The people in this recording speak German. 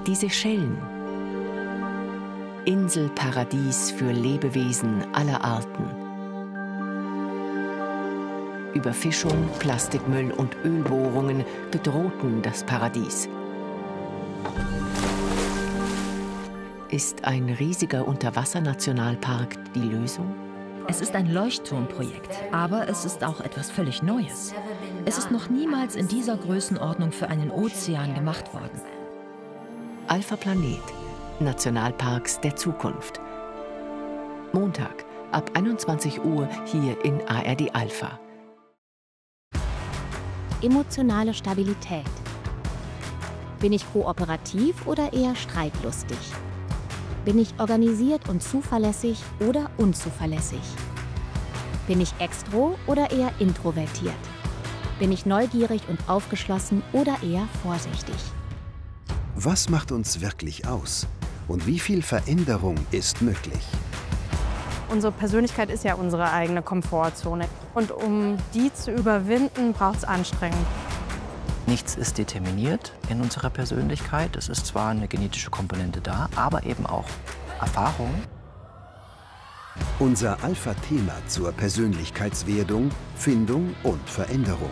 Die Seychellen. Inselparadies für Lebewesen aller Arten. Überfischung, Plastikmüll und Ölbohrungen bedrohten das Paradies. Ist ein riesiger Unterwassernationalpark die Lösung? Es ist ein Leuchtturmprojekt, aber es ist auch etwas völlig Neues. Es ist noch niemals in dieser Größenordnung für einen Ozean gemacht worden. Alpha Planet, Nationalparks der Zukunft. Montag ab 21 Uhr hier in ARD Alpha. Emotionale Stabilität. Bin ich kooperativ oder eher streitlustig? Bin ich organisiert und zuverlässig oder unzuverlässig? Bin ich extro oder eher introvertiert? Bin ich neugierig und aufgeschlossen oder eher vorsichtig? Was macht uns wirklich aus? Und wie viel Veränderung ist möglich? Unsere Persönlichkeit ist ja unsere eigene Komfortzone. Und um die zu überwinden, braucht es Anstrengung. Nichts ist determiniert in unserer Persönlichkeit. Es ist zwar eine genetische Komponente da, aber eben auch Erfahrung. Unser Alpha-Thema zur Persönlichkeitswerdung, Findung und Veränderung.